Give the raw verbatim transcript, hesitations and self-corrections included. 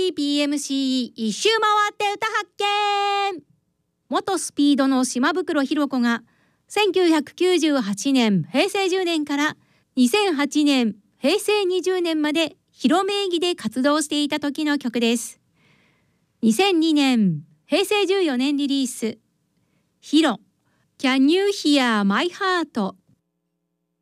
ーピーエムシー 一周回って歌発見。元スピードの島袋寛子がせんきゅうひゃくきゅうじゅうはちねん平成じゅうねんからにせんはちねん平成にじゅうねんまでヒロ名義で活動していた時の曲です。にせんにねん平成じゅうよねんリリースヒロ Can You Hear My Heart